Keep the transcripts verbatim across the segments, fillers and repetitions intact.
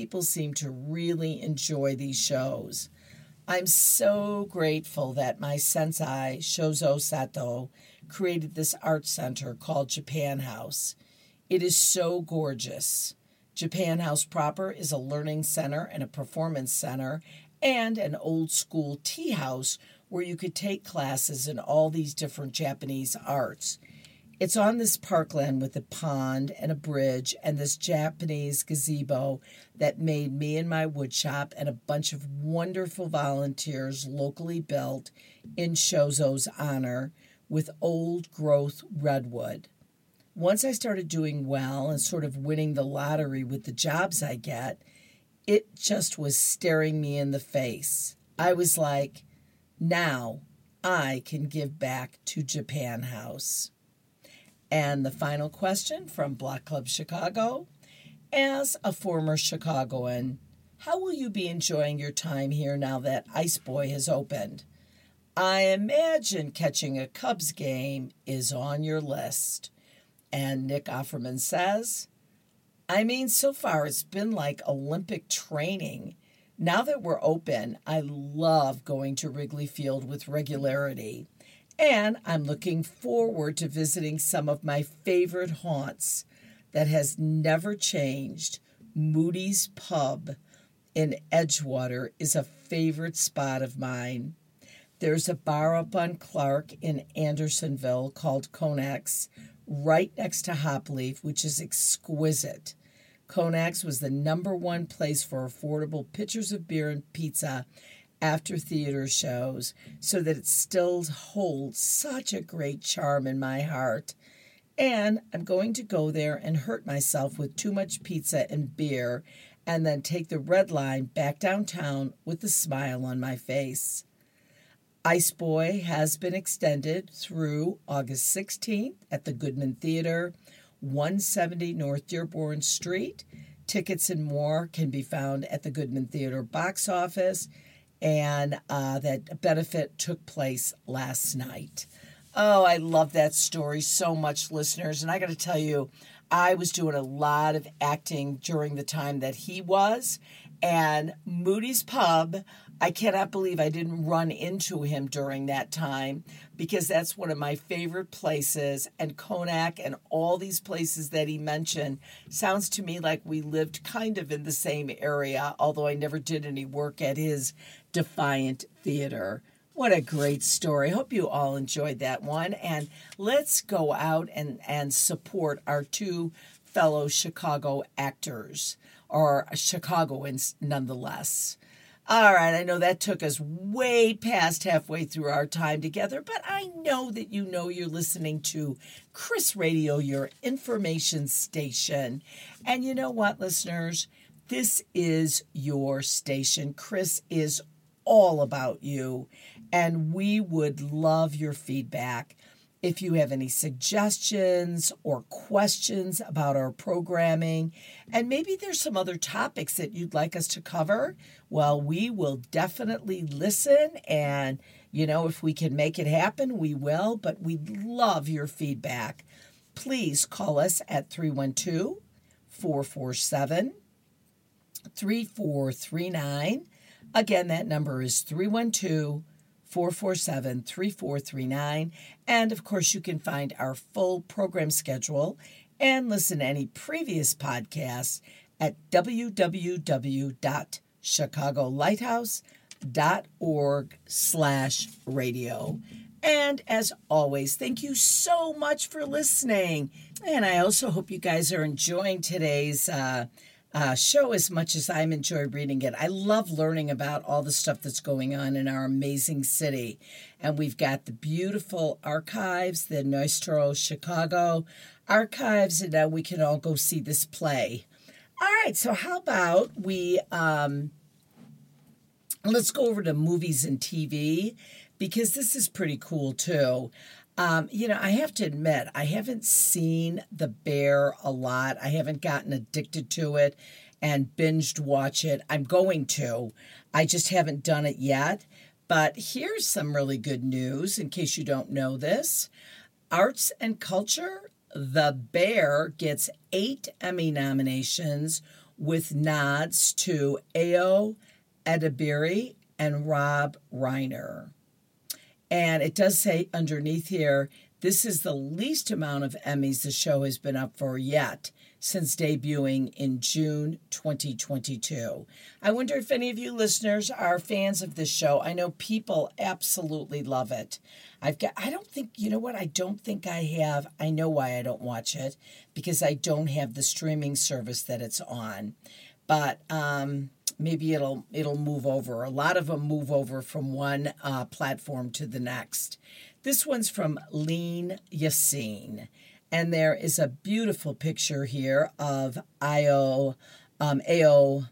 People seem to really enjoy these shows. I'm so grateful that my sensei, Shozo Sato, created this art center called Japan House. It is so gorgeous. Japan House proper is a learning center and a performance center and an old school tea house where you could take classes in all these different Japanese arts. It's on this parkland with a pond and a bridge and this Japanese gazebo that made me and my woodshop and a bunch of wonderful volunteers locally built in Shozo's honor with old growth redwood. Once I started doing well and sort of winning the lottery with the jobs I get, it just was staring me in the face. I was like, now I can give back to Japan House. And the final question from Block Club Chicago. As a former Chicagoan, how will you be enjoying your time here now that Ice Boy has opened? I imagine catching a Cubs game is on your list. And Nick Offerman says, I mean, so far it's been like Olympic training. Now that we're open, I love going to Wrigley Field with regularity. And I'm looking forward to visiting some of my favorite haunts that has never changed. Moody's Pub in Edgewater is a favorite spot of mine. There's a bar up on Clark in Andersonville called Konak's, right next to Hopleaf, which is exquisite. Konak's was the number one place for affordable pitchers of beer and pizza after theater shows, so that it still holds such a great charm in my heart. And I'm going to go there and hurt myself with too much pizza and beer, and then take the red line back downtown with a smile on my face. Ice Boy has been extended through August sixteenth at the Goodman Theater, one seventy North Dearborn Street. Tickets and more can be found at the Goodman Theater box office, and uh, that benefit took place last night. Oh, I love that story so much, listeners. And I got to tell you, I was doing a lot of acting during the time that he was. And Moody's Pub, I cannot believe I didn't run into him during that time, because that's one of my favorite places. And Konak and all these places that he mentioned sounds to me like we lived kind of in the same area, although I never did any work at his Defiant Theater. What a great story. Hope you all enjoyed that one. And let's go out and, and support our two fellow Chicago actors, or Chicagoans nonetheless. All right, I know that took us way past halfway through our time together, but I know that you know you're listening to Chris Radio, your information station. And you know what, listeners? This is your station. Chris is all about you, and we would love your feedback. If you have any suggestions or questions about our programming, and maybe there's some other topics that you'd like us to cover, well, we will definitely listen. And, you know, if we can make it happen, we will. But we'd love your feedback. Please call us at three one two, four four seven, three four three nine. Again, that number is three one two, four four seven, three four three nine. And, of course, you can find our full program schedule and listen to any previous podcasts at w w w dot chicago lighthouse dot org slash radio. And, as always, thank you so much for listening. And I also hope you guys are enjoying today's uh Uh, show as much as I'm enjoy reading it. I love learning about all the stuff that's going on in our amazing city. And we've got the beautiful archives, the Nostro Chicago archives, and now we can all go see this play. All right, so how about we, um, let's go over to movies and T V, because this is pretty cool too. Um, you know, I have to admit, I haven't seen The Bear a lot. I haven't gotten addicted to it and binged watch it. I'm going to. I just haven't done it yet. But here's some really good news in case you don't know this. Arts and Culture, The Bear gets eight Emmy nominations, with nods to Ayo Edebiri and Rob Reiner. And it does say underneath here, this is the least amount of Emmys the show has been up for yet since debuting in June twenty twenty-two. I wonder if any of you listeners are fans of this show. I know people absolutely love it. I've got, I don't think, you know what, I don't think I have, I know why I don't watch it, because I don't have the streaming service that it's on. But um, maybe it'll it'll move over. A lot of them move over from one uh, platform to the next. This one's from Lean Yassine. And there is a beautiful picture here of Ayo, um, Ayo,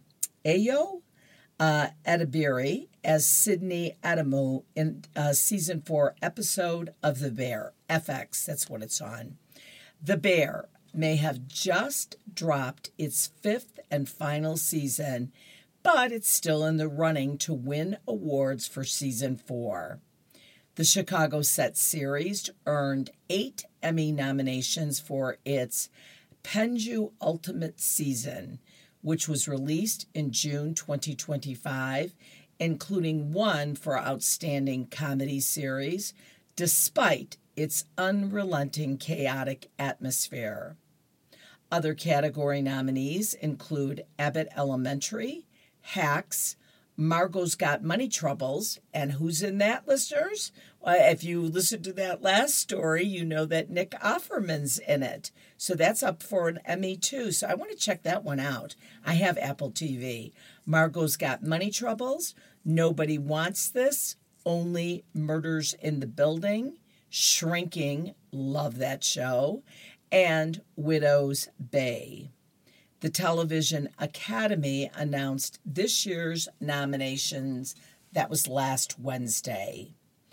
Ayo uh, Edebiri as Sydney Adamu in uh, season four episode of The Bear. F X, that's what it's on. The Bear may have just dropped its fifth and final season, but it's still in the running to win awards for season four. The Chicago set series earned eight Emmy nominations for its Penju Ultimate Season, which was released in June twenty twenty-five, including one for Outstanding Comedy Series, despite its unrelenting chaotic atmosphere. Other category nominees include Abbott Elementary, Hacks, Margot's Got Money Troubles, and who's in that, listeners? Well, if you listened to that last story, you know that Nick Offerman's in it. So that's up for an Emmy too. So I want to check that one out. I have Apple T V. Margot's Got Money Troubles, Nobody Wants This, Only Murders in the Building, Shrinking, love that show, and Widow's Bay. The Television Academy announced this year's nominations. That was last Wednesday.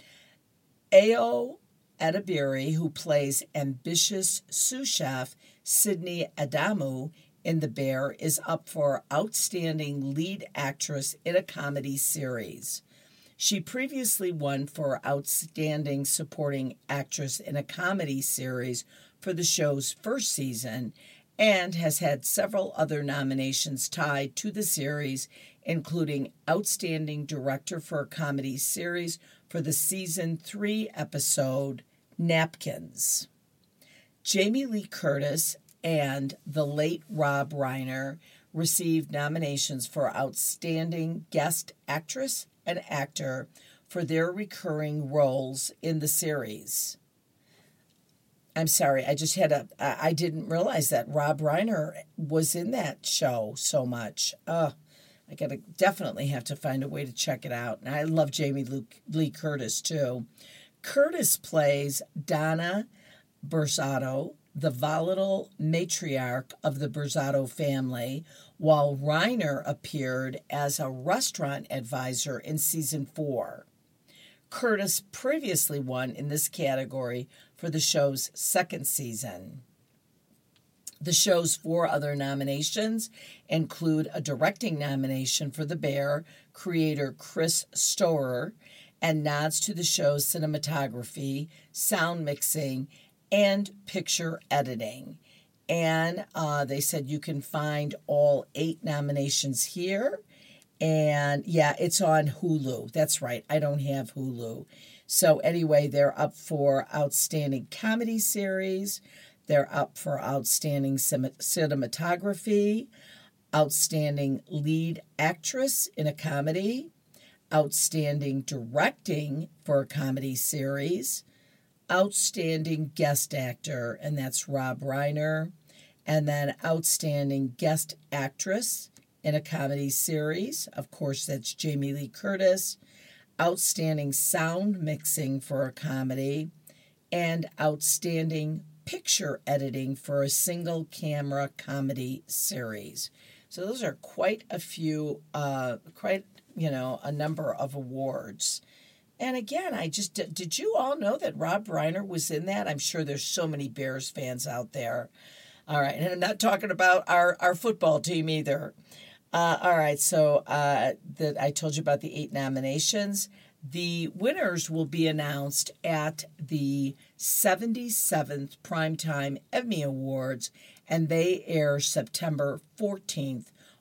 Ayo Edebiri, who plays ambitious sous chef Sydney Adamu in The Bear, is up for Outstanding Lead Actress in a Comedy Series. She previously won for Outstanding Supporting Actress in a Comedy Series for the show's first season, and has had several other nominations tied to the series, including Outstanding Director for a Comedy Series for the season three episode Napkins. Jamie Lee Curtis and the late Rob Reiner received nominations for Outstanding Guest Actress and Actor for their recurring roles in the series. I'm sorry, I just had a, I didn't realize that Rob Reiner was in that show so much. Uh, I gotta definitely have to find a way to check it out. And I love Jamie Lee Curtis too. Curtis plays Donna Burzatto, the volatile matriarch of the Burzatto family, while Reiner appeared as a restaurant advisor in season four. Curtis previously won in this category for the show's second season. The show's four other nominations include a directing nomination for The Bear, creator Chris Storer, and nods to the show's cinematography, sound mixing, and picture editing. And uh, they said you can find all eight nominations here. And yeah, it's on Hulu. That's right. I don't have Hulu. So anyway, they're up for Outstanding Comedy Series. They're up for Outstanding Cinematography, Outstanding Lead Actress in a Comedy, Outstanding Directing for a Comedy Series, Outstanding Guest Actor, and that's Rob Reiner, and then Outstanding Guest Actress in a Comedy Series. Of course, that's Jamie Lee Curtis. Outstanding Sound Mixing for a Comedy, and Outstanding Picture Editing for a Single Camera Comedy Series. So those are quite a few, uh, quite, you know, a number of awards. And again, I just, did you all know that Rob Reiner was in that? I'm sure there's so many Bears fans out there. All right, and I'm not talking about our, our football team either. Uh, all right, so uh, the, I told you about the eight nominations. The winners will be announced at the seventy-seventh Primetime Emmy Awards, and they air September fourteenth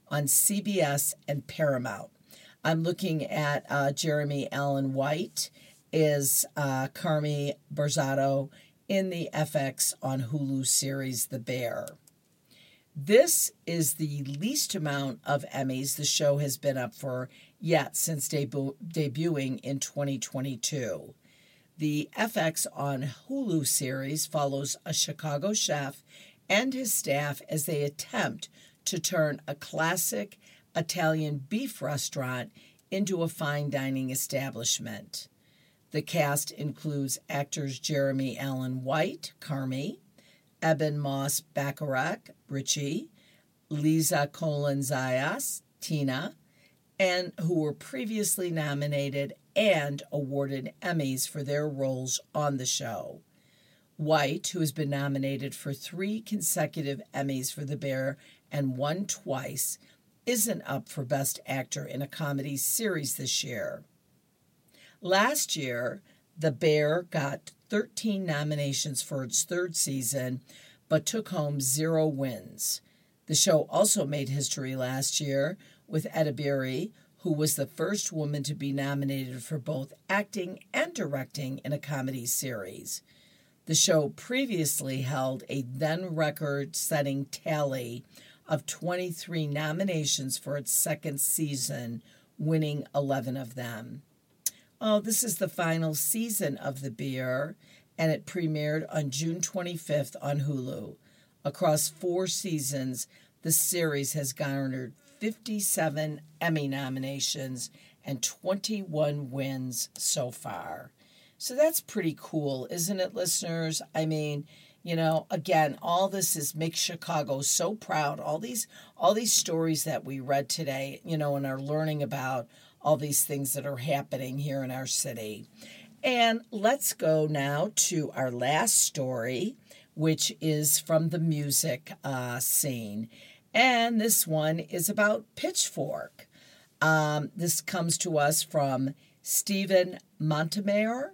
on C B S and Paramount. I'm looking at uh, Jeremy Allen White is uh, Carmy Borzato in the F X on Hulu series The Bear. This is the least amount of Emmys the show has been up for yet since debu- debuting in twenty twenty-two. The F X on Hulu series follows a Chicago chef and his staff as they attempt to turn a classic Italian beef restaurant into a fine dining establishment. The cast includes actors Jeremy Allen White, Carmy, Eben Moss Bacharach, Richie, Liza Colin Zayas, Tina, and who were previously nominated and awarded Emmys for their roles on the show. White, who has been nominated for three consecutive Emmys for The Bear and won twice, isn't up for Best Actor in a Comedy Series this year. Last year, The Bear got thirteen nominations for its third season, but took home zero wins. The show also made history last year with Etta Berry, who was the first woman to be nominated for both acting and directing in a comedy series. The show previously held a then record-setting tally of twenty-three nominations for its second season, winning eleven of them. Oh, this is the final season of The Bear, and it premiered on June twenty-fifth on Hulu. Across four seasons, the series has garnered fifty-seven Emmy nominations and twenty-one wins so far. So that's pretty cool, isn't it, listeners? I mean, you know, again, all this is makes Chicago so proud. All these all these stories that we read today, you know, and are learning about all these things that are happening here in our city. And let's go now to our last story, which is from the music uh, scene. And this one is about Pitchfork. Um, this comes to us from Stephen Montemare.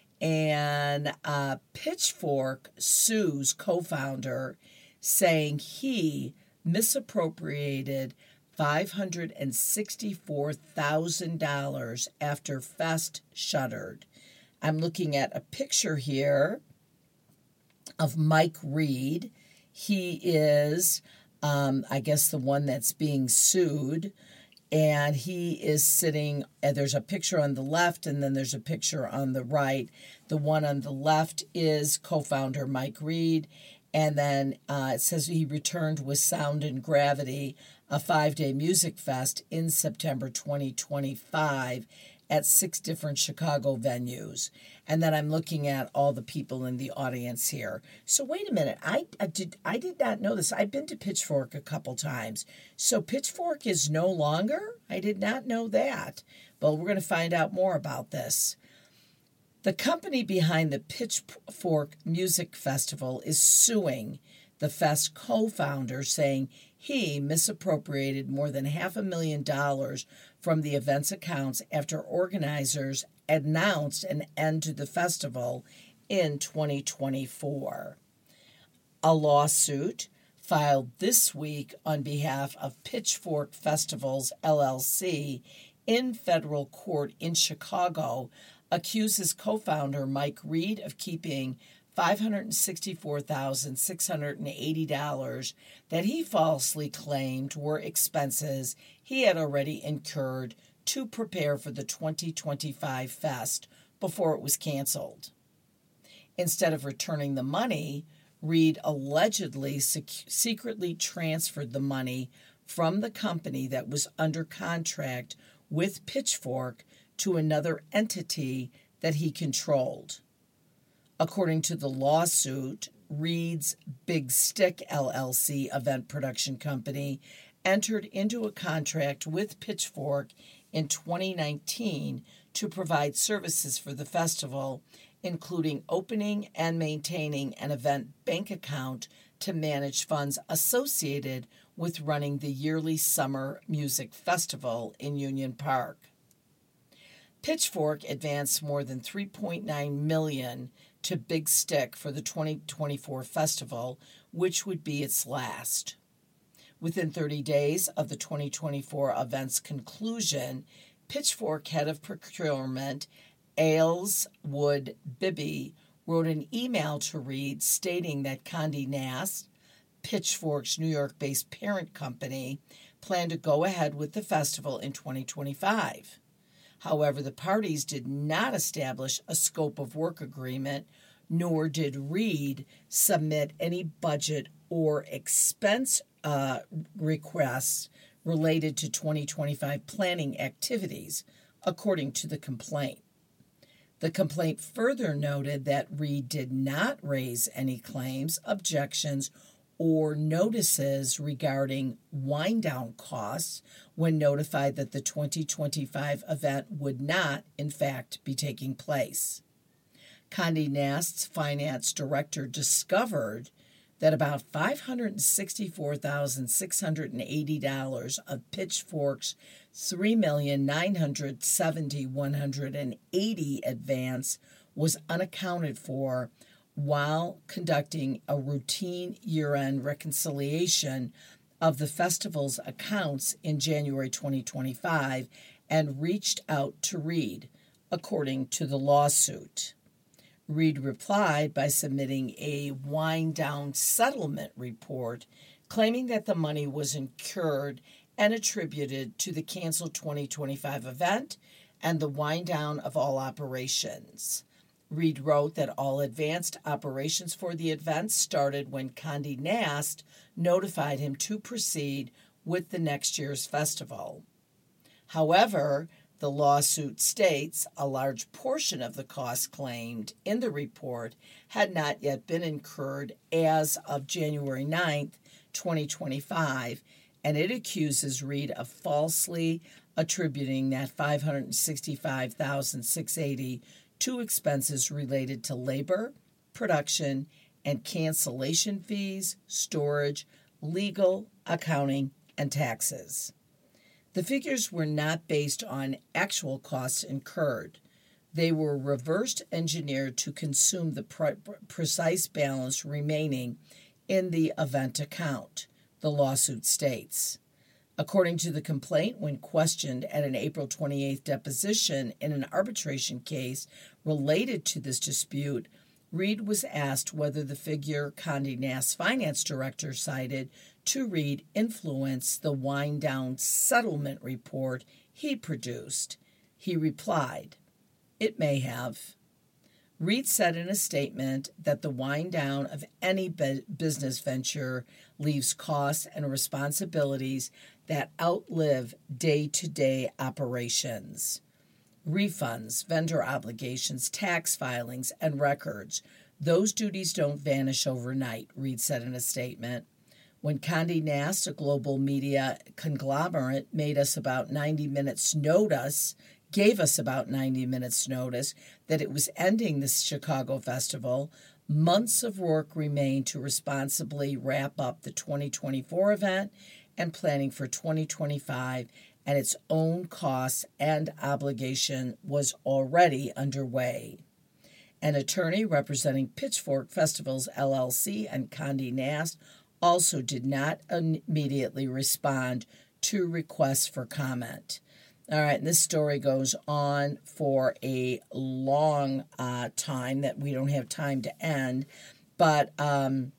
And uh, Pitchfork sues co-founder, saying he misappropriated five hundred sixty-four thousand dollars after Fest shuttered. I'm looking at a picture here of Mike Reed. He is, um, I guess, the one that's being sued. And he is sitting, and there's a picture on the left, and then there's a picture on the right. The one on the left is co-founder Mike Reed. And then uh, it says he returned with Sound and Gravity, a five-day music fest in September twenty twenty-five at six different Chicago venues. And then I'm looking at all the people in the audience here. So wait a minute, I, I did I did not know this. I've been to Pitchfork a couple times. So Pitchfork is no longer? I did not know that. Well, we're going to find out more about this. The company behind the Pitchfork Music Festival is suing the Fest co-founder, saying he misappropriated more than half a million dollars from the event's accounts after organizers announced an end to the festival in twenty twenty-four. A lawsuit filed this week on behalf of Pitchfork Festivals, L L C, in federal court in Chicago accuses co-founder Mike Reed of keeping five hundred sixty-four thousand six hundred eighty dollars that he falsely claimed were expenses he had already incurred to prepare for the twenty twenty-five fest before it was canceled. Instead of returning the money, Reed allegedly sec- secretly transferred the money from the company that was under contract with Pitchfork to another entity that he controlled. According to the lawsuit, Reed's Big Stick L L C event production company entered into a contract with Pitchfork in twenty nineteen to provide services for the festival, including opening and maintaining an event bank account to manage funds associated with running the yearly summer music festival in Union Park. Pitchfork advanced more than three point nine million dollars to Big Stick for the twenty twenty-four festival, which would be its last. Within thirty days of the twenty twenty-four event's conclusion, Pitchfork head of procurement Ayleswood Bibby wrote an email to Reed stating that Condé Nast, Pitchfork's New York-based parent company, planned to go ahead with the festival in twenty twenty-five. However, the parties did not establish a scope of work agreement, nor did Reed submit any budget or expense uh, requests related to twenty twenty-five planning activities, according to the complaint. The complaint further noted that Reed did not raise any claims, objections, or notices regarding wind-down costs when notified that the twenty twenty-five event would not, in fact, be taking place. Condé Nast's finance director discovered that about five hundred sixty-four thousand six hundred eighty dollars of Pitchfork's three million nine hundred seventy thousand one hundred eighty dollars advance was unaccounted for while conducting a routine year-end reconciliation of the festival's accounts in January twenty twenty-five and reached out to Reed, according to the lawsuit. Reed replied by submitting a wind-down settlement report claiming that the money was incurred and attributed to the canceled twenty twenty-five event and the wind-down of all operations. Reed wrote that all advanced operations for the event started when Condé Nast notified him to proceed with the next year's festival. However, the lawsuit states a large portion of the costs claimed in the report had not yet been incurred as of January ninth, twenty twenty-five, and it accuses Reed of falsely attributing that five hundred sixty-five thousand six hundred eighty dollars to expenses related to labor, production, and cancellation fees, storage, legal, accounting, and taxes. The figures were not based on actual costs incurred. They were reverse engineered to consume the pre- precise balance remaining in the event account, the lawsuit states. According to the complaint, when questioned at an April twenty-eighth deposition in an arbitration case related to this dispute, Reed was asked whether the figure Condé Nast's finance director cited to Reed influenced the wind-down settlement report he produced. He replied, "It may have." Reed said in a statement that the wind-down of any be- business venture leaves costs and responsibilities that outlive day-to-day operations. Refunds, vendor obligations, tax filings, and records, those duties don't vanish overnight, Reed said in a statement. When Condé Nast, a global media conglomerate, made us about ninety minutes notice, gave us about ninety minutes notice that it was ending the Chicago Festival, months of work remained to responsibly wrap up the twenty twenty-four event and planning for twenty twenty-five, and its own costs and obligation was already underway. An attorney representing Pitchfork Festivals, L L C, and Condé Nast also did not immediately respond to requests for comment. All right, and this story goes on for a long uh, time that we don't have time to end, but um,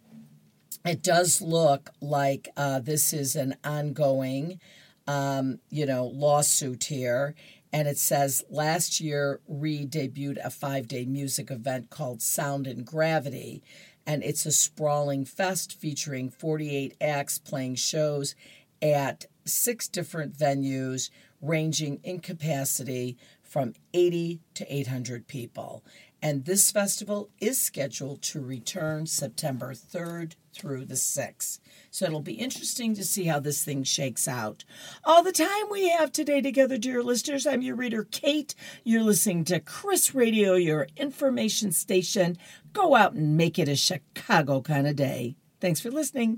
it does look like uh, this is an ongoing, um, you know, lawsuit here. And it says, last year, Reed debuted a five-day music event called Sound and Gravity, and it's a sprawling fest featuring forty-eight acts playing shows at six different venues, ranging in capacity from eighty to eight hundred people. And this festival is scheduled to return September third through the sixth. So it'll be interesting to see how this thing shakes out. All the time we have today together, dear listeners. I'm your reader, Kate. You're listening to Chris Radio, your information station. Go out and make it a Chicago kind of day. Thanks for listening.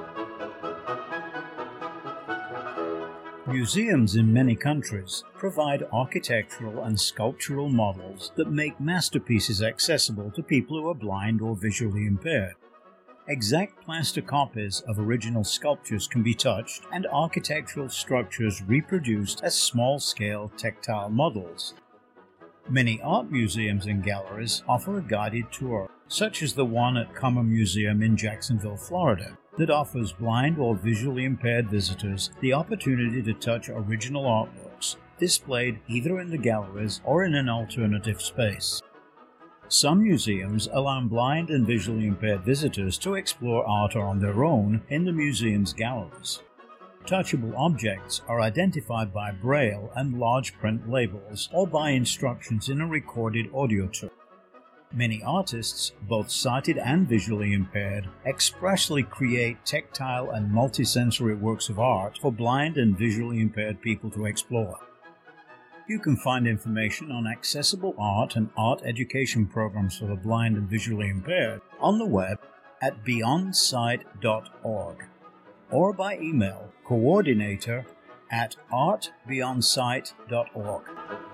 Museums in many countries provide architectural and sculptural models that make masterpieces accessible to people who are blind or visually impaired. Exact plaster copies of original sculptures can be touched and architectural structures reproduced as small-scale tactile models. Many art museums and galleries offer a guided tour, such as the one at Cummer Museum in Jacksonville, Florida, that offers blind or visually impaired visitors the opportunity to touch original artworks displayed either in the galleries or in an alternative space. Some museums allow blind and visually impaired visitors to explore art on their own in the museum's galleries. Touchable objects are identified by braille and large print labels or by instructions in a recorded audio tour. Many artists, both sighted and visually impaired, expressly create tactile and multisensory works of art for blind and visually impaired people to explore. You can find information on accessible art and art education programs for the blind and visually impaired on the web at beyond sight dot org or by email coordinator at art beyond sight dot org.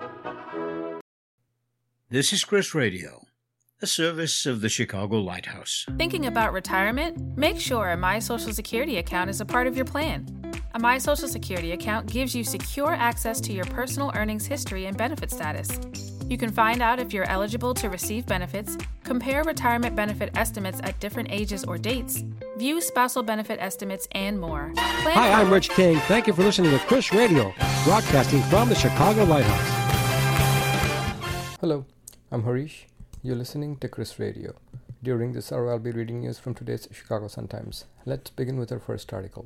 This is Chris Radio, a service of the Chicago Lighthouse. Thinking about retirement? Make sure a My Social Security account is a part of your plan. A My Social Security account gives you secure access to your personal earnings history and benefit status. You can find out if you're eligible to receive benefits, compare retirement benefit estimates at different ages or dates, view spousal benefit estimates, and more. Plan Hi, I'm for- Rich King. Thank you for listening to Chris Radio, broadcasting from the Chicago Lighthouse. Hello, I'm Harish. You're listening to Chris Radio. During this hour, I'll be reading news from today's Chicago Sun-Times. Let's begin with our first article.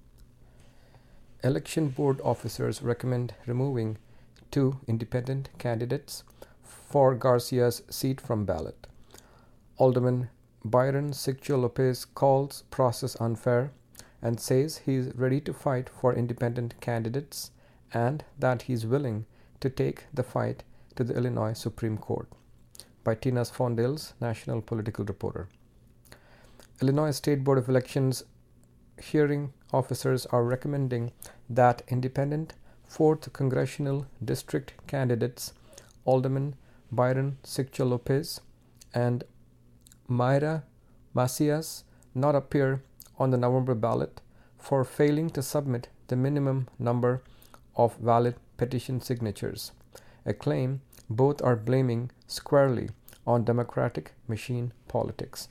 Election board officers recommend removing two independent candidates for Garcia's seat from ballot. Alderman Byron Siccho-Lopez calls process unfair and says he's ready to fight for independent candidates and that he's willing to take the fight to the Illinois Supreme Court. By Tina Sfondales, National Political Reporter. Illinois State Board of Elections hearing officers are recommending that independent fourth Congressional District candidates Alderman Byron Siccho-Lopez and Mayra Macias not appear on the November ballot for failing to submit the minimum number of valid petition signatures, a claim both are blaming squarely on Democratic machine politics.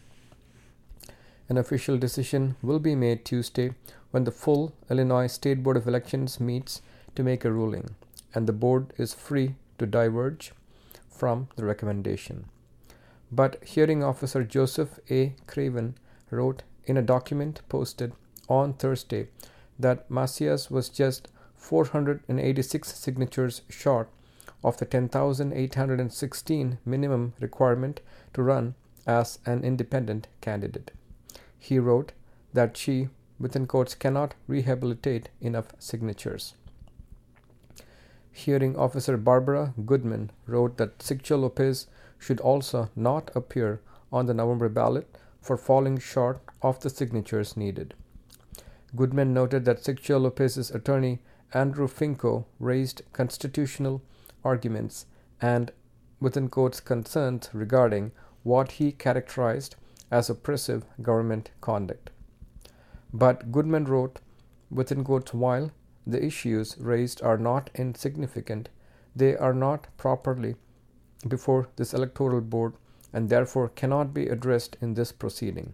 An official decision will be made Tuesday when the full Illinois State Board of Elections meets to make a ruling, and the board is free to diverge from the recommendation. But hearing officer Joseph A. Craven wrote in a document posted on Thursday that Macias was just four hundred eighty-six signatures short of the ten thousand eight hundred sixteen minimum requirement to run as an independent candidate. He wrote that she, within quotes, cannot rehabilitate enough signatures. Hearing officer Barbara Goodman wrote that Siccho-Lopez should also not appear on the November ballot for falling short of the signatures needed. Goodman noted that Siccho-Lopez's attorney Andrew Finko raised constitutional arguments and, within quotes, concerns regarding what he characterized as oppressive government conduct. But Goodman wrote, within quotes, while the issues raised are not insignificant, they are not properly before this electoral board and therefore cannot be addressed in this proceeding.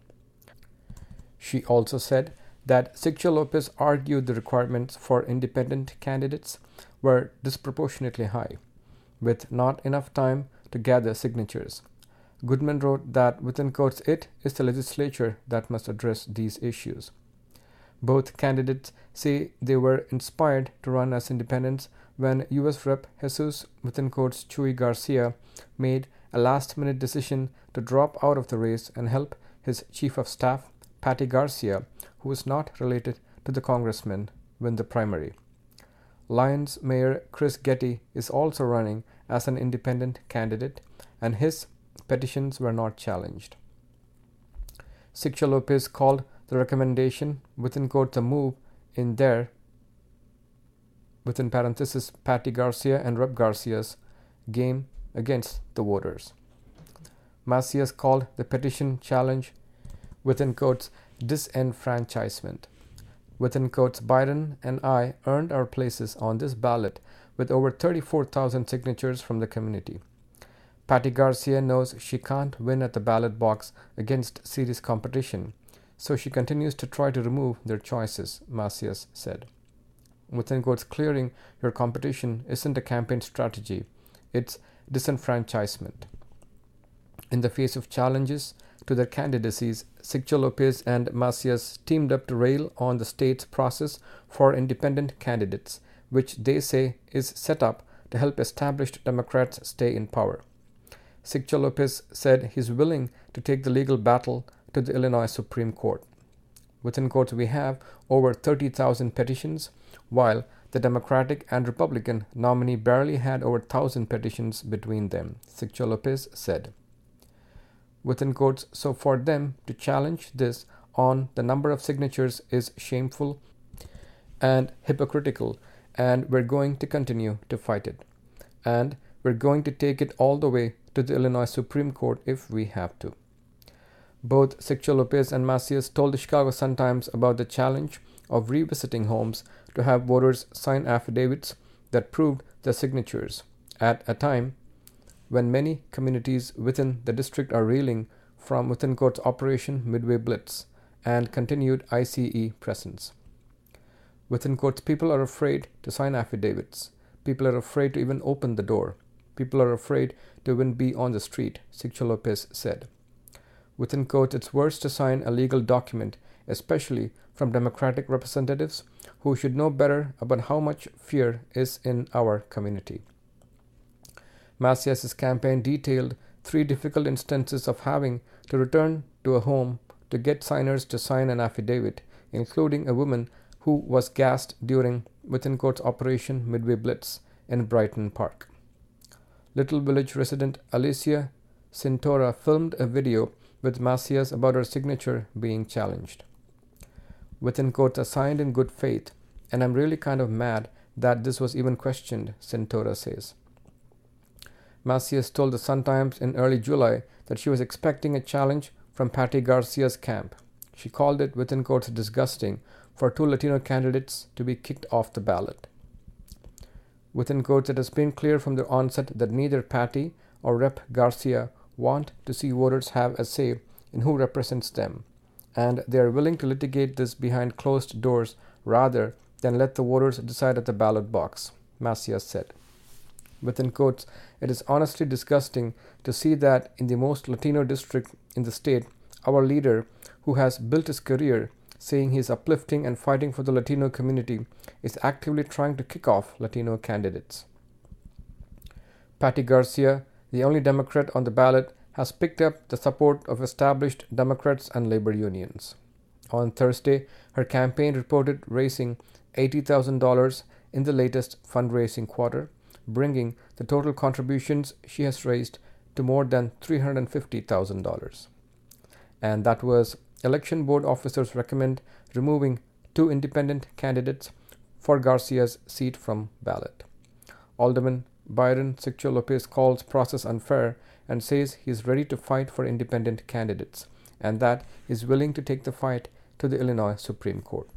She also said that Siccho-Lopez argued the requirements for independent candidates were disproportionately high, with not enough time to gather signatures. Goodman wrote that, within quotes, it is the legislature that must address these issues. Both candidates say they were inspired to run as independents when U S Representative Jesus, within quotes, Chuy Garcia, made a last-minute decision to drop out of the race and help his chief of staff, Patty Garcia, who is not related to the congressman, win the primary. Lyons Mayor Chris Getty is also running as an independent candidate, and his petitions were not challenged. Siccho-Lopez called the recommendation, within quotes, a move in their, within parentheses, Patty Garcia and Rep Garcia's game against the voters. Macias called the petition challenge within quotes, disenfranchisement. Within quotes, Byron and I earned our places on this ballot with over thirty-four thousand signatures from the community. Patty Garcia knows she can't win at the ballot box against serious competition, so she continues to try to remove their choices, Macias said. Within quotes, clearing your competition isn't a campaign strategy, it's disenfranchisement. In the face of challenges to their candidacies, Sigcho Lopez and Macias teamed up to rail on the state's process for independent candidates, which they say is set up to help established Democrats stay in power. Sigcho Lopez said he's willing to take the legal battle to the Illinois Supreme Court. Within quotes, we have over thirty thousand petitions, while the Democratic and Republican nominee barely had over one thousand petitions between them, Sigcho Lopez said. Within quotes, so for them to challenge this on the number of signatures is shameful and hypocritical, and we're going to continue to fight it. And we're going to take it all the way to the Illinois Supreme Court if we have to. Both Sigcho Lopez and Macias told the Chicago Sun-Times about the challenge of revisiting homes to have voters sign affidavits that proved their signatures at a time when many communities within the district are reeling from within quotes Operation Midway Blitz and continued I C E presence. Within quotes, people are afraid to sign affidavits. People are afraid to even open the door. People are afraid to even be on the street, Sigcho Lopez said. Within quotes, it's worse to sign a legal document, especially from Democratic representatives who should know better about how much fear is in our community. Macias' campaign detailed three difficult instances of having to return to a home to get signers to sign an affidavit, including a woman who was gassed during, within quotes, Operation Midway Blitz in Brighton Park. Little Village resident Alicia Cintora filmed a video with Macias about her signature being challenged. Within quotes, I signed in good faith, and I'm really kind of mad that this was even questioned, Cintora says. Macias told the Sun-Times in early July that she was expecting a challenge from Patty Garcia's camp. She called it, within quotes, disgusting for two Latino candidates to be kicked off the ballot. Within quotes, it has been clear from the onset that neither Patty or Representative Garcia want to see voters have a say in who represents them, and they are willing to litigate this behind closed doors rather than let the voters decide at the ballot box, Macias said. Within quotes, it is honestly disgusting to see that in the most Latino district in the state, our leader, who has built his career saying he is uplifting and fighting for the Latino community, is actively trying to kick off Latino candidates. Patty Garcia, the only Democrat on the ballot, has picked up the support of established Democrats and labor unions. On Thursday, her campaign reported raising eighty thousand dollars in the latest fundraising quarter, bringing the total contributions she has raised to more than three hundred fifty thousand dollars. And that was election board officers recommend removing two independent candidates for Garcia's seat from ballot. Alderman Byron Sigcho Lopez calls process unfair and says he is ready to fight for independent candidates and that he is willing to take the fight to the Illinois Supreme Court.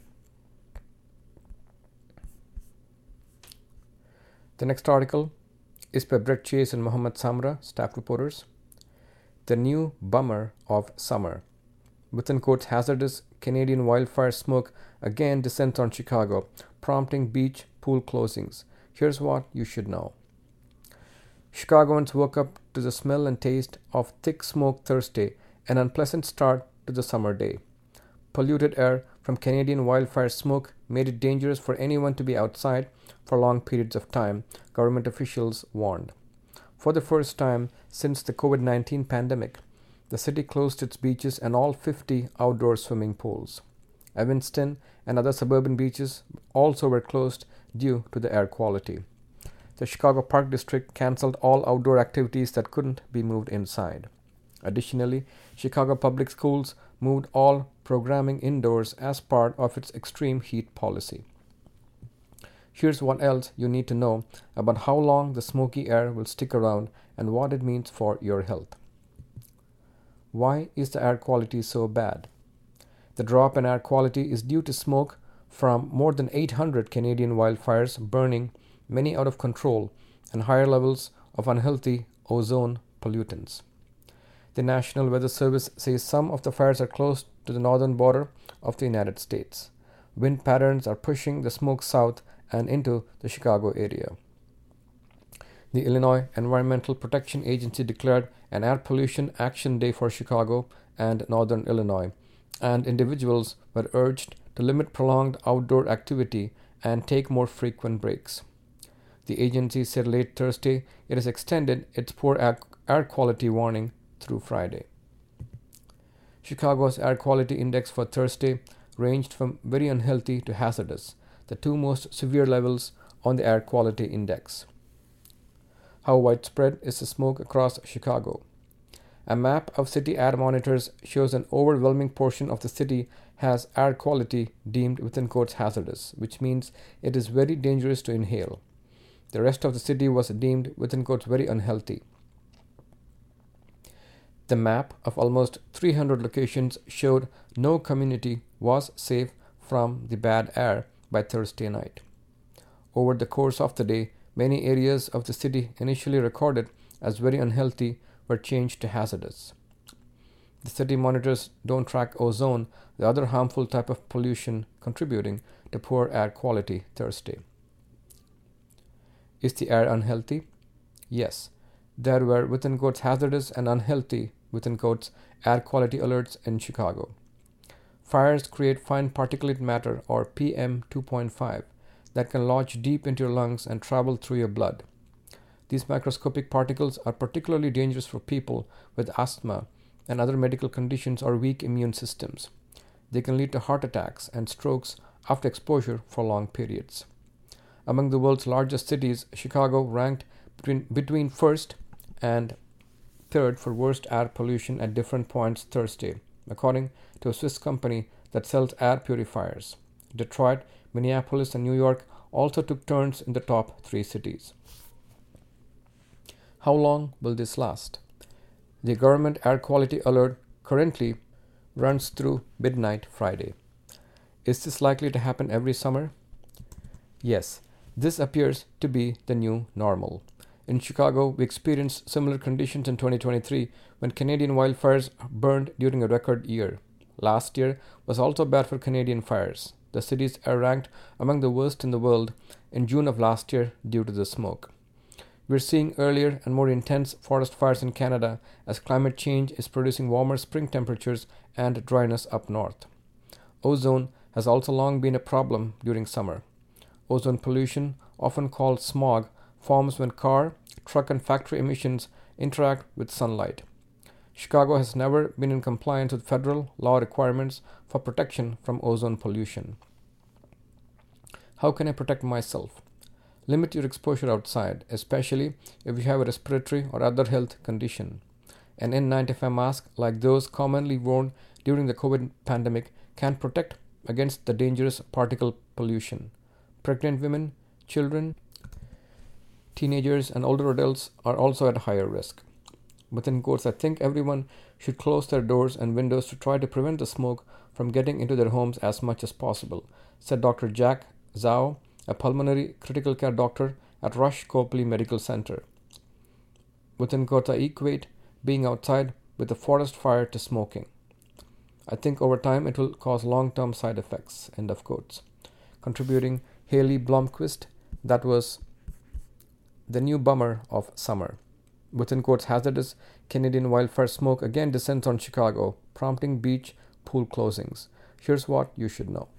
The next article is by Brett Chase and Mohammed Samra, staff reporters. The new bummer of summer. Within quotes, hazardous Canadian wildfire smoke again descends on Chicago, prompting beach pool closings. Here's what you should know. Chicagoans woke up to the smell and taste of thick smoke Thursday, an unpleasant start to the summer day. Polluted air from Canadian wildfire smoke made it dangerous for anyone to be outside for long periods of time, government officials warned. For the first time since the COVID nineteen pandemic, the city closed its beaches and all fifty outdoor swimming pools. Evanston and other suburban beaches also were closed due to the air quality. The Chicago Park District canceled all outdoor activities that couldn't be moved inside. Additionally, Chicago Public Schools moved all programming indoors as part of its extreme heat policy. Here's what else you need to know about how long the smoky air will stick around and what it means for your health. why is the air quality so bad? The drop in air quality is due to smoke from more than eight hundred Canadian wildfires burning, many out of control, and higher levels of unhealthy ozone pollutants. The National Weather Service says some of the fires are close to the northern border of the United States. Wind patterns are pushing the smoke south and into the Chicago area. The Illinois Environmental Protection Agency declared an air pollution action day for Chicago and northern Illinois, and individuals were urged to limit prolonged outdoor activity and take more frequent breaks. The agency said late Thursday it has extended its poor air quality warning through Friday. Chicago's air quality index for Thursday ranged from very unhealthy to hazardous, the two most severe levels on the air quality index. How widespread is the smoke across Chicago? A map of city air monitors shows an overwhelming portion of the city has air quality deemed within quotes hazardous, which means it is very dangerous to inhale. The rest of the city was deemed within quotes very unhealthy. The map of almost three hundred locations showed no community was safe from the bad air by Thursday night. Over the course of the day, many areas of the city initially recorded as very unhealthy were changed to hazardous. The city monitors don't track ozone, the other harmful type of pollution contributing to poor air quality Thursday. Is the air unhealthy? Yes. There were within quotes hazardous and unhealthy within quotes air quality alerts in Chicago. Fires create fine particulate matter, or P M two point five, that can lodge deep into your lungs and travel through your blood. These microscopic particles are particularly dangerous for people with asthma and other medical conditions or weak immune systems. They can lead to heart attacks and strokes after exposure for long periods. Among the world's largest cities, Chicago ranked between, between first and third for worst air pollution at different points Thursday, according to a Swiss company that sells air purifiers. Detroit, Minneapolis, and New York also took turns in the top three cities. How long will this last? The government air quality alert currently runs through midnight Friday. Is this likely to happen every summer? Yes, this appears to be the new normal. In Chicago, we experienced similar conditions in twenty twenty-three when Canadian wildfires burned during a record year. Last year was also bad for Canadian fires. The cities are ranked among the worst in the world in June of last year due to the smoke. We're seeing earlier and more intense forest fires in Canada as climate change is producing warmer spring temperatures and dryness up north. Ozone has also long been a problem during summer. Ozone pollution, often called smog, forms when car, truck, and factory emissions interact with sunlight. Chicago has never been in compliance with federal law requirements for protection from ozone pollution. How can I protect myself? Limit your exposure outside, especially if you have a respiratory or other health condition. An N ninety-five mask, like those commonly worn during the COVID pandemic, can protect against the dangerous particle pollution. Pregnant women, children, teenagers, and older adults are also at higher risk. Within quotes, I think everyone should close their doors and windows to try to prevent the smoke from getting into their homes as much as possible, said Doctor Jack Zhao, a pulmonary critical care doctor at Rush Copley Medical Center. Within quotes, I equate being outside with a forest fire to smoking. I think over time it will cause long-term side effects, end of quotes. Contributing Haley Blomquist, that was the new bummer of summer. Within quotes, hazardous Canadian wildfire smoke again descends on Chicago, prompting beach pool closings. Here's what you should know.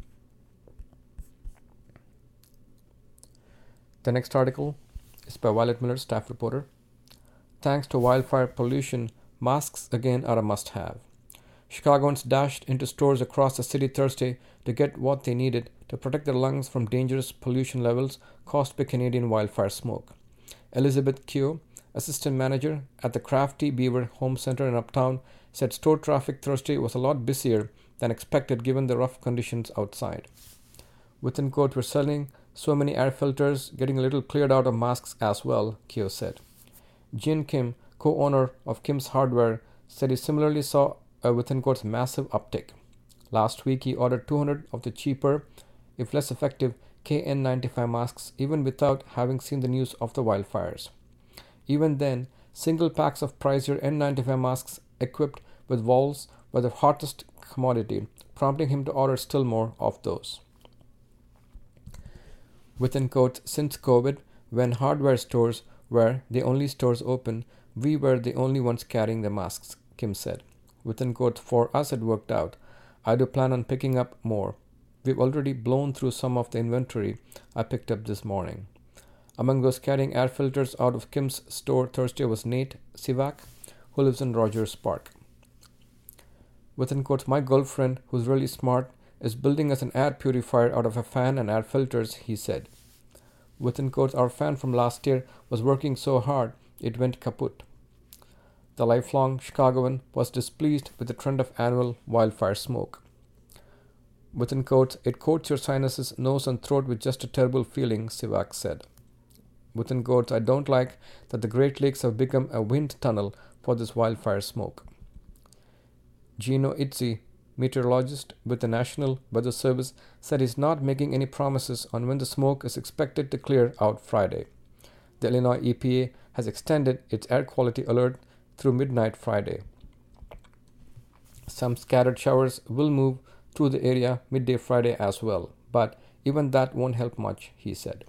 The next article is by Violet Miller, staff reporter. Thanks to wildfire pollution, masks again are a must-have. Chicagoans dashed into stores across the city Thursday to get what they needed to protect their lungs from dangerous pollution levels caused by Canadian wildfire smoke. Elizabeth Keogh, assistant manager at the Crafty Beaver Home Center in Uptown, said store traffic Thursday was a lot busier than expected given the rough conditions outside. Within quote, we're selling so many air filters, getting a little cleared out of masks as well, Keogh said. Jin Kim, co-owner of Kim's Hardware, said he similarly saw a within quotes massive uptick. Last week he ordered two hundred of the cheaper, if less effective, K N ninety-five masks even without having seen the news of the wildfires. Even then, single packs of pricier N ninety-five masks equipped with valves were the hottest commodity, prompting him to order still more of those. Within quotes, since COVID, when hardware stores were the only stores open, we were the only ones carrying the masks, Kim said. Within quotes, for us it worked out. I do plan on picking up more. We've already blown through some of the inventory I picked up this morning. Among those carrying air filters out of Kim's store Thursday was Nate Sivak, who lives in Rogers Park. Within quotes, my girlfriend, who's really smart, is building us an air purifier out of a fan and air filters, he said. Within quotes, our fan from last year was working so hard it went kaput. The lifelong Chicagoan was displeased with the trend of annual wildfire smoke. Within quotes, it coats your sinuses, nose and throat with just a terrible feeling, Sivak said. Within quotes, I don't like that the Great Lakes have become a wind tunnel for this wildfire smoke. Gino Itzi, meteorologist with the National Weather Service, said he's not making any promises on when the smoke is expected to clear out Friday. The Illinois E P A has extended its air quality alert through midnight Friday. Some scattered showers will move through the area midday Friday as well, but even that won't help much, he said.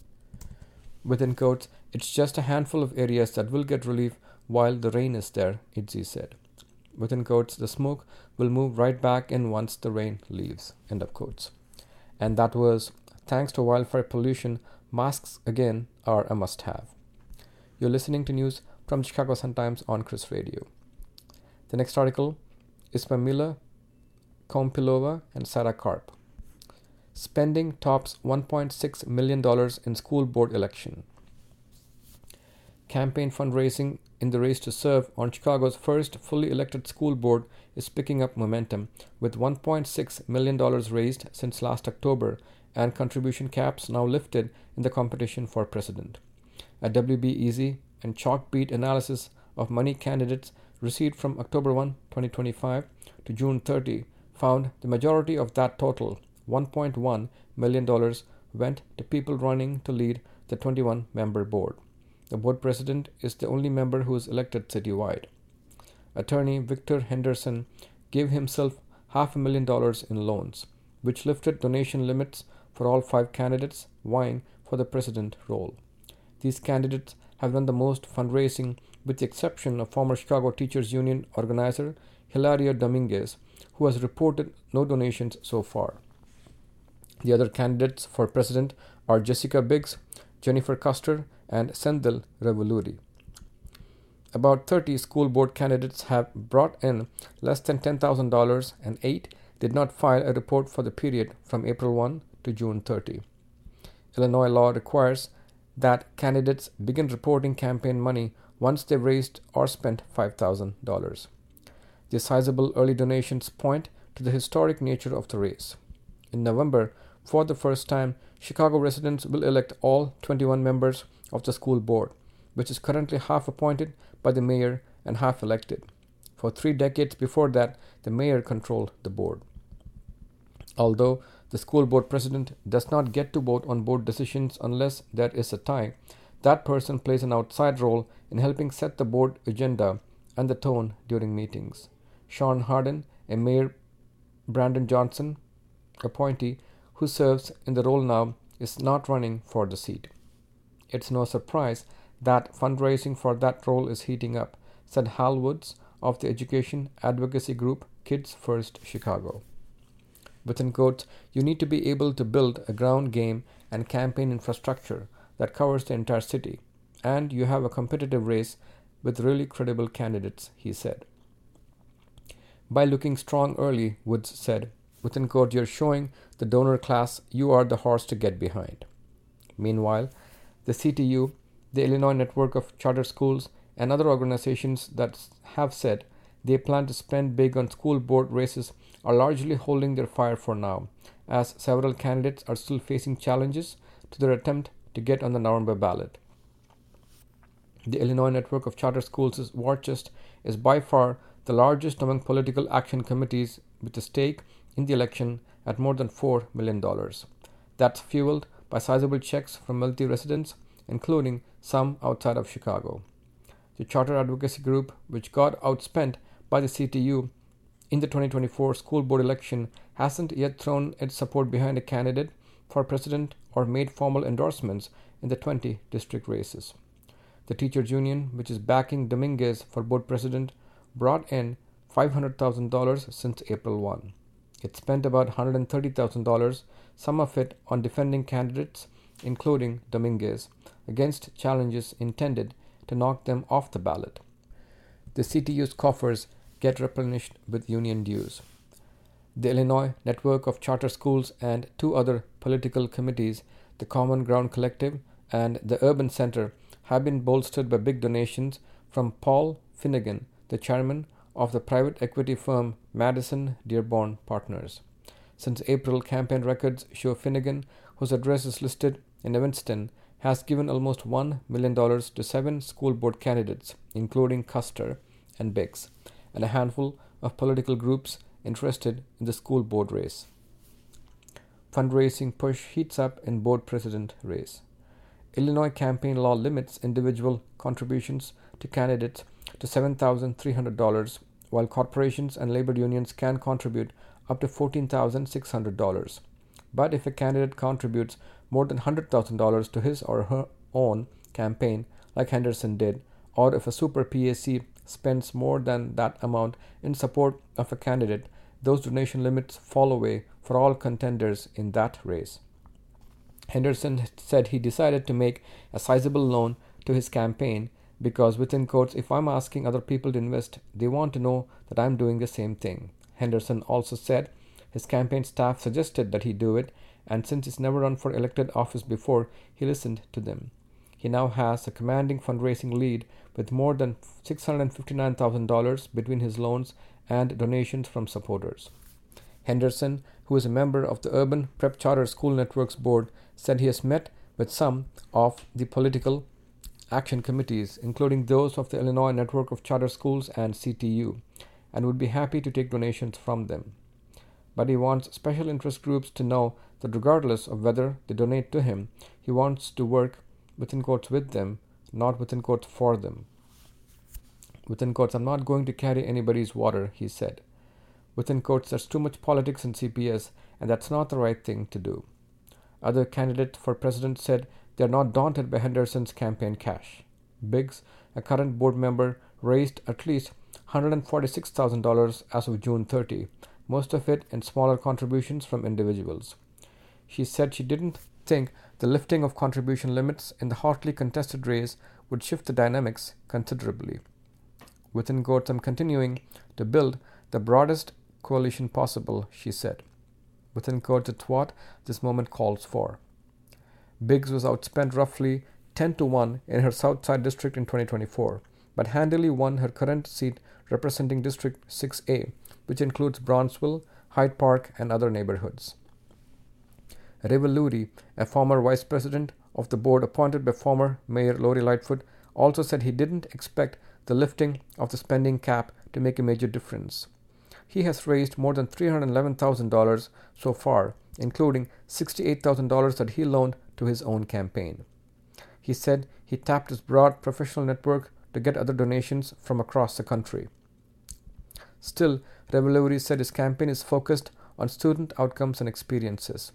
Within quotes, it's just a handful of areas that will get relief while the rain is there, Itzi said. Within quotes, the smoke will move right back in once the rain leaves, end of quotes. And that was, thanks to wildfire pollution, masks again are a must-have. You're listening to news from the Chicago Sun-Times on Chris Radio. The next article is by Mila Kompilova and Sarah Karp. Spending tops one point six million dollars in school board election. Campaign fundraising in the race to serve on Chicago's first fully elected school board is picking up momentum, with one point six million dollars raised since last October and contribution caps now lifted in the competition for president. A W B E Z and chalk-beat analysis of money candidates received from October first, twenty twenty-five to June thirtieth found the majority of that total, one point one million dollars, went to people running to lead the twenty-one member board. The board president is the only member who is elected citywide. Attorney Victor Henderson gave himself half a million dollars in loans, which lifted donation limits for all five candidates vying for the president role. These candidates have done the most fundraising, with the exception of former Chicago Teachers Union organizer Hilaria Dominguez, who has reported no donations so far. The other candidates for president are Jessica Biggs, Jennifer Custer, and Sendhil Revoluri. About thirty school board candidates have brought in less than ten thousand dollars, and eight did not file a report for the period from April first to June thirtieth. Illinois law requires that candidates begin reporting campaign money once they've raised or spent five thousand dollars. The sizable early donations point to the historic nature of the race. In November, for the first time, Chicago residents will elect all twenty-one members of the school board, which is currently half appointed by the mayor and half elected. For three decades before that, the mayor controlled the board. Although the school board president does not get to vote on board decisions unless there is a tie, that person plays an outside role in helping set the board agenda and the tone during meetings. Sean Harden, a Mayor Brandon Johnson appointee who serves in the role now, is not running for the seat. It's no surprise that fundraising for that role is heating up, said Hal Woods of the education advocacy group Kids First Chicago. Within quotes, you need to be able to build a ground game and campaign infrastructure that covers the entire city, and you have a competitive race with really credible candidates, he said. By looking strong early, Woods said, within quote, you're showing the donor class you are the horse to get behind. Meanwhile, the C T U, the Illinois Network of Charter Schools, and other organizations that have said they plan to spend big on school board races are largely holding their fire for now, as several candidates are still facing challenges to their attempt to get on the November ballot. The Illinois Network of Charter Schools' war chest is by far the largest among political action committees with a stake in the election at more than four million dollars. That's fueled by sizable checks from wealthy residents, including some outside of Chicago. The Charter Advocacy Group, which got outspent by the C T U in the twenty twenty-four school board election, hasn't yet thrown its support behind a candidate for president or made formal endorsements in the twenty district races. The teachers' union, which is backing Dominguez for board president, brought in five hundred thousand dollars since April first. It spent about one hundred thirty thousand dollars, some of it on defending candidates, including Dominguez, against challenges intended to knock them off the ballot. The C T U's coffers get replenished with union dues. The Illinois Network of Charter Schools and two other political committees, the Common Ground Collective and the Urban Center, have been bolstered by big donations from Paul Finnegan, the chairman of the private equity firm Madison Dearborn Partners. Since April, campaign records show Finnegan, whose address is listed in Evanston, has given almost one million dollars to seven school board candidates, including Custer and Biggs, and a handful of political groups interested in the school board race. Fundraising push heats up in board president race. Illinois campaign law limits individual contributions to candidates to seven thousand three hundred dollars, while corporations and labor unions can contribute up to fourteen thousand six hundred dollars. But if a candidate contributes more than one hundred thousand dollars to his or her own campaign, like Henderson did, or if a super P A C spends more than that amount in support of a candidate, those donation limits fall away for all contenders in that race. Henderson said he decided to make a sizable loan to his campaign because, within quotes, if I'm asking other people to invest, they want to know that I'm doing the same thing. Henderson also said his campaign staff suggested that he do it, and since he's never run for elected office before, he listened to them. He now has a commanding fundraising lead with more than six hundred fifty-nine thousand dollars between his loans and donations from supporters. Henderson, who is a member of the Urban Prep Charter School Networks Board, said he has met with some of the political action committees, including those of the Illinois Network of Charter Schools and C T U, and would be happy to take donations from them. But he wants special interest groups to know that regardless of whether they donate to him, he wants to work within quotes with them, not within quotes for them. Within quotes, I'm not going to carry anybody's water, he said. Within quotes, there's too much politics in C P S, and that's not the right thing to do. Other candidates for president said they're not daunted by Henderson's campaign cash. Biggs, a current board member, raised at least one hundred forty-six thousand dollars as of June thirtieth, most of it in smaller contributions from individuals. She said she didn't think the lifting of contribution limits in the hotly contested race would shift the dynamics considerably. Within quotes, I'm continuing to build the broadest coalition possible, she said. Within quotes, it's what this moment calls for. Biggs was outspent roughly ten to one in her Southside district in twenty twenty-four, but handily won her current seat representing District six A, which includes Bronzeville, Hyde Park, and other neighborhoods. Reva Lurie, a former vice president of the board appointed by former Mayor Lori Lightfoot, also said he didn't expect the lifting of the spending cap to make a major difference. He has raised more than three hundred eleven thousand dollars so far, including sixty-eight thousand dollars that he loaned to his own campaign. He said he tapped his broad professional network to get other donations from across the country. Still, Reva Lurie said his campaign is focused on student outcomes and experiences.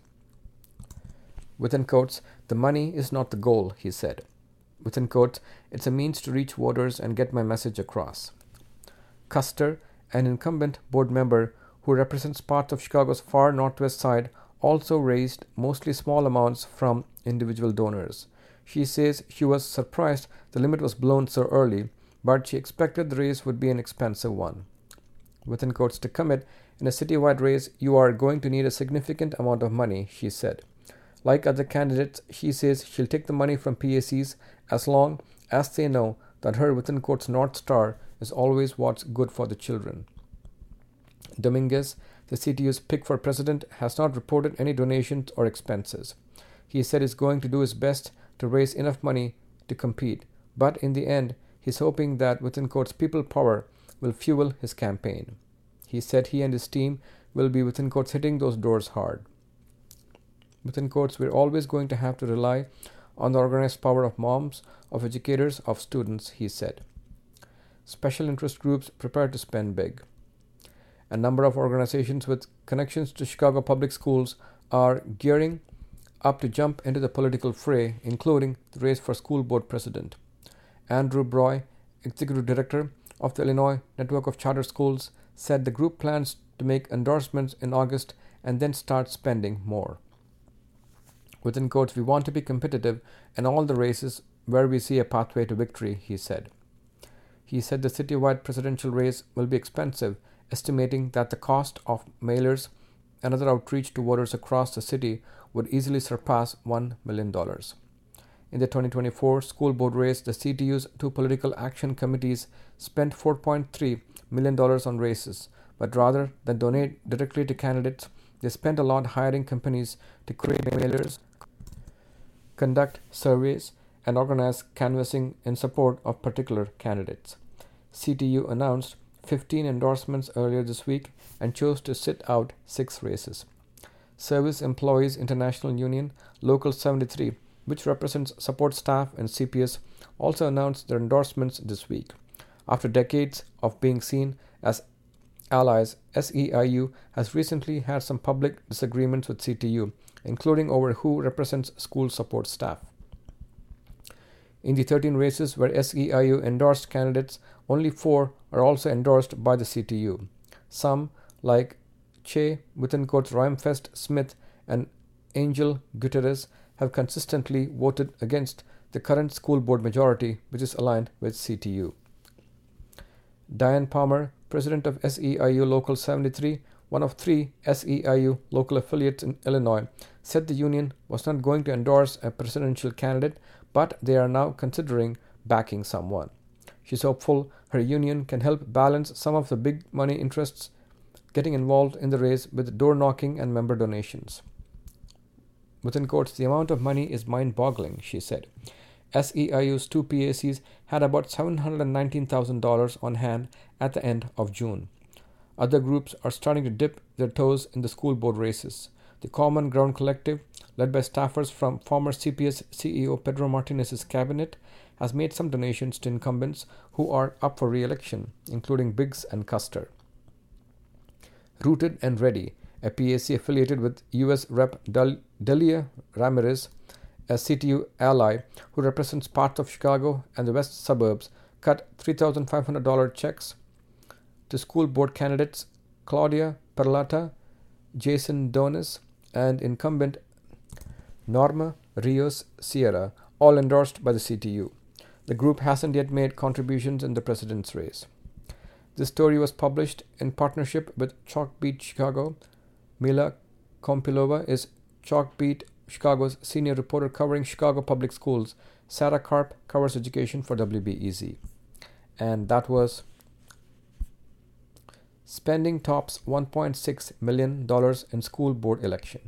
Within quotes, the money is not the goal, he said. Within quotes, it's a means to reach voters and get my message across. Custer, an incumbent board member who represents parts of Chicago's far northwest side, also raised mostly small amounts from individual donors. She says she was surprised the limit was blown so early, but she expected the race would be an expensive one. Within quotes, to commit in a citywide race, you are going to need a significant amount of money, she said. Like other candidates, she says she'll take the money from P A Cs as long as they know that her within quotes North Star is always what's good for the children. Dominguez, the C T U's pick for president, has not reported any donations or expenses. He said he's going to do his best to raise enough money to compete, but in the end, he's hoping that within quotes people power will fuel his campaign. He said he and his team will be, within quotes, hitting those doors hard. Within quotes, we're always going to have to rely on the organized power of moms, of educators, of students, he said. Special interest groups prepare to spend big. A number of organizations with connections to Chicago public schools are gearing up to jump into the political fray, including the race for school board president. Andrew Broy, executive director of the Illinois Network of Charter Schools, said the group plans to make endorsements in August and then start spending more. Within quotes, we want to be competitive in all the races where we see a pathway to victory, he said. He said the citywide presidential race will be expensive, estimating that the cost of mailers and other outreach to voters across the city would easily surpass one million dollars. In the twenty twenty-four school board race, the C T U's two political action committees spent four point three million dollars on races, but rather than donate directly to candidates, they spent a lot hiring companies to create mailers, conduct surveys, and organize canvassing in support of particular candidates. C T U announced fifteen endorsements earlier this week and chose to sit out six races. Service Employees International Union Local seventy-three, which represents support staff and C P S, also announced their endorsements this week. After decades of being seen as allies, S E I U has recently had some public disagreements with C T U, including over who represents school support staff. In the thirteen races where S E I U endorsed candidates, only four are also endorsed by the C T U. Some, like Che, within quotes, Roymfest Smith, and Angel Guterres, have consistently voted against the current school board majority, which is aligned with C T U. Diane Palmer, president of S E I U Local seventy-three, one of three S E I U local affiliates in Illinois, said the union was not going to endorse a presidential candidate, but they are now considering backing someone. She's hopeful her union can help balance some of the big money interests getting involved in the race with door knocking and member donations. Within quotes, the amount of money is mind-boggling, she said. S E I U's two P A Cs had about seven hundred nineteen thousand dollars on hand at the end of June. Other groups are starting to dip their toes in the school board races. The Common Ground Collective, led by staffers from former C P S C E O Pedro Martinez's cabinet, has made some donations to incumbents who are up for re-election, including Biggs and Custer. Rooted and Ready, a P A C affiliated with U S Rep Del- Delia Ramirez, a C T U ally who represents parts of Chicago and the west suburbs, cut three thousand five hundred dollars checks to school board candidates Claudia Perlata, Jason Donis, and incumbent Norma Rios Sierra, all endorsed by the C T U. The group hasn't yet made contributions in the president's race. This story was published in partnership with Chalkbeat Chicago. Mila Kompilova is Chalkbeat Chicago's senior reporter covering Chicago public schools. Sarah Karp covers education for W B E Z. And that was Spending Tops one point six million dollars in School Board Election.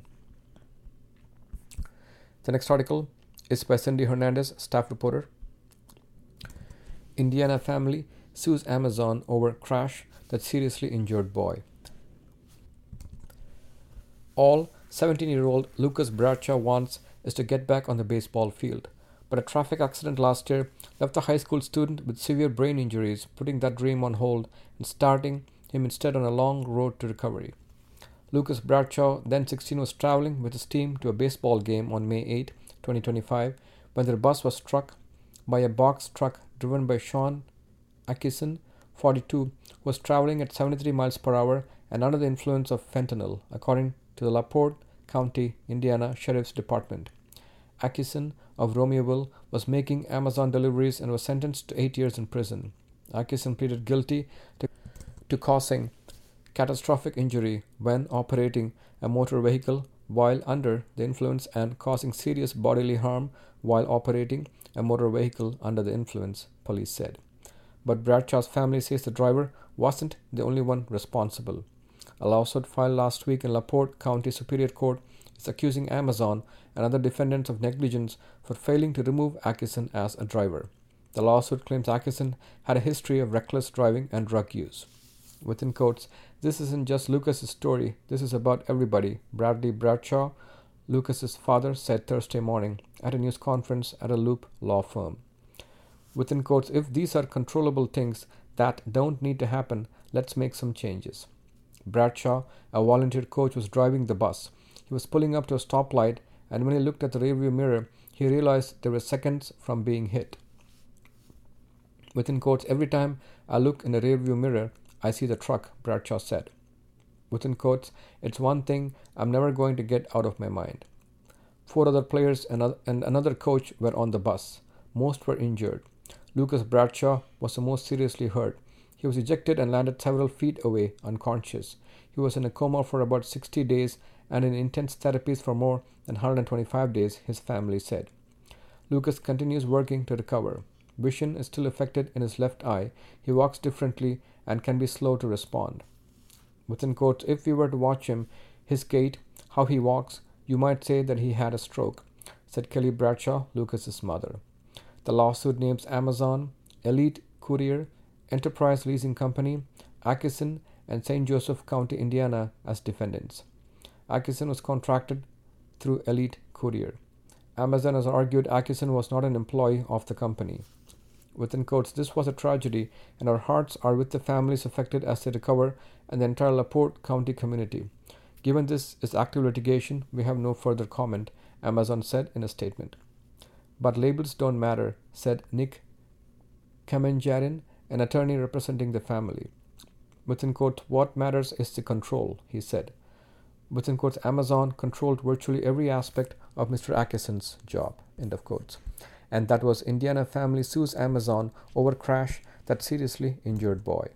The next article is by Cindy Hernandez, staff reporter. Indiana family sues Amazon over crash that seriously injured boy. All seventeen-year-old Lucas Bradshaw wants is to get back on the baseball field, but a traffic accident last year left the high school student with severe brain injuries, putting that dream on hold and starting him instead on a long road to recovery. Lucas Bradshaw, then sixteen, was traveling with his team to a baseball game on May eighth, twenty twenty-five, when their bus was struck by a box truck driven by Sean Atkinson, forty-two, who was traveling at seventy-three miles per hour and under the influence of fentanyl, according to the LaPorte County, Indiana Sheriff's Department. Atkinson of Romeoville was making Amazon deliveries and was sentenced to eight years in prison. Atkinson pleaded guilty to, to causing catastrophic injury when operating a motor vehicle while under the influence and causing serious bodily harm while operating a motor vehicle under the influence, police said. But Bradshaw's family says the driver wasn't the only one responsible. A lawsuit filed last week in LaPorte County Superior Court is accusing Amazon and other defendants of negligence for failing to remove Atkinson as a driver. The lawsuit claims Atkinson had a history of reckless driving and drug use. Within quotes, this isn't just Lucas's story, this is about everybody, Bradley Bradshaw, Lucas's father, said Thursday morning at a news conference at a Loop law firm. Within quotes, if these are controllable things that don't need to happen, let's make some changes. Bradshaw, a volunteer coach, was driving the bus. He was pulling up to a stoplight, and when he looked at the rearview mirror, he realized they were seconds from being hit. Within quotes, every time I look in the rearview mirror, I see the truck, Bradshaw said. Within quotes, it's one thing I'm never going to get out of my mind. Four other players and another coach were on the bus. Most were injured. Lucas Bradshaw was the most seriously hurt. He was ejected and landed several feet away, unconscious. He was in a coma for about sixty days and in intense therapies for more than one hundred twenty-five days, his family said. Lucas continues working to recover. Vision is still affected in his left eye. He walks differently and can be slow to respond. Within quotes, if we were to watch him, his gait, how he walks, you might say that he had a stroke, said Kelly Bradshaw, Lucas's mother. The lawsuit names Amazon, Elite Courier, Enterprise Leasing Company, Atkinson, and Saint Joseph County, Indiana as defendants. Atkinson was contracted through Elite Courier. Amazon has argued Atkinson was not an employee of the company. Within quotes, this was a tragedy, and our hearts are with the families affected as they recover and the entire LaPorte County community. Given this is active litigation, we have no further comment, Amazon said in a statement. But labels don't matter, said Nick Kamenjarin, an attorney representing the family. Within quotes, what matters is the control, he said. Within quotes, Amazon controlled virtually every aspect of Mister Atkinson's job, end of quotes. And that was Indiana family sues Amazon over crash that seriously injured boy.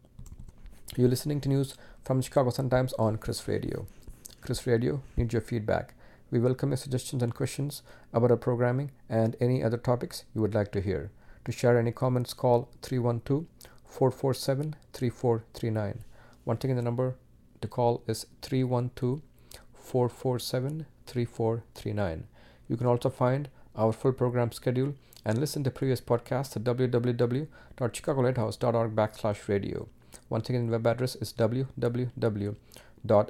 You're listening to news from Chicago Sun-Times on Chris Radio. Chris Radio needs your feedback. We welcome your suggestions and questions about our programming and any other topics you would like to hear. To share any comments, call three one two, four four seven, three four three nine. Once again, the number to call is three one two, four four seven, three four three nine. You can also find our full program schedule and listen to previous podcasts at w w w dot chicago lighthouse dot org backslash radio. Once again, the web address is w w w dot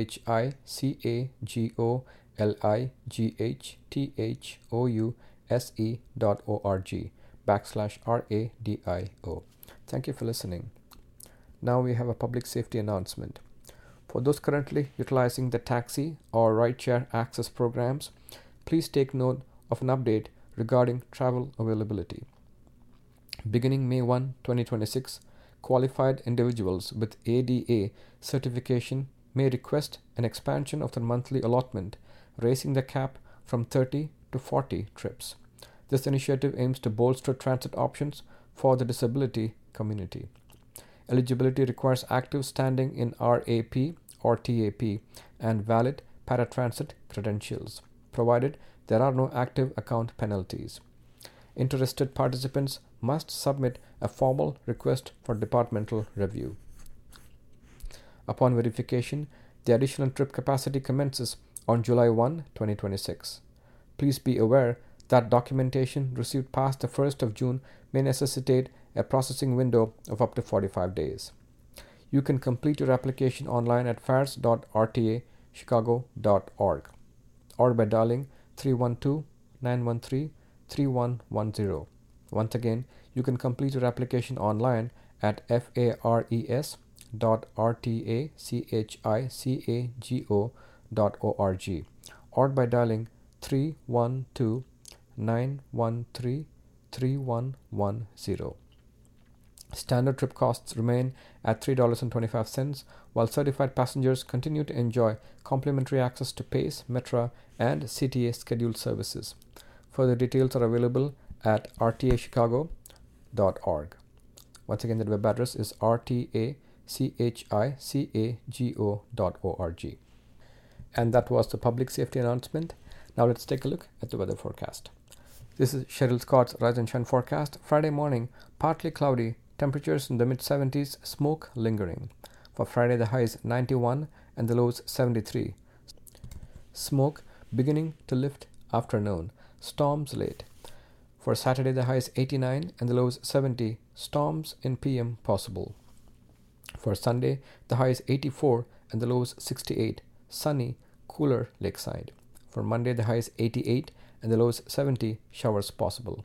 chicago dot org backslash radio. Thank you for listening. Now we have a public safety announcement. For those currently utilizing the taxi or rideshare access programs, please take note of an update regarding travel availability. Beginning May first, twenty twenty-six, qualified individuals with A D A certification may request an expansion of their monthly allotment, raising the cap from thirty to forty trips. This initiative aims to bolster transit options for the disability community. Eligibility requires active standing in R A P or T A P and valid paratransit credentials, provided there are no active account penalties. Interested participants must submit a formal request for departmental review. Upon verification, the additional trip capacity commences on July first, twenty twenty-six. Please be aware that documentation received past the first of June may necessitate a processing window of up to forty-five days. You can complete your application online at fares dot r t a chicago dot org or by dialing three one two, nine one three, three one one zero. Once again, you can complete your application online at fares dot r t a chicago dot org or by dialing three one two, nine one three, three one one zero. Standard trip costs remain at three dollars and twenty-five cents, while certified passengers continue to enjoy complimentary access to PACE, Metra, and C T A scheduled services. Further details are available at r t a chicago dot org. Once again, the web address is r t a chicago dot org. And that was the public safety announcement. Now let's take a look at the weather forecast. This is Cheryl Scott's Rise and Shine forecast. Friday morning, partly cloudy, temperatures in the mid seventies, smoke lingering. For Friday, the highs ninety-one and the lows seventy-three. Smoke beginning to lift afternoon. Storms late. For Saturday, the high is eighty-nine and the low is seventy. Storms in P M possible. For Sunday, the high is eighty-four and the low is sixty-eight. Sunny, cooler lakeside. For Monday, the high is eighty-eight and the low is seventy. Showers possible.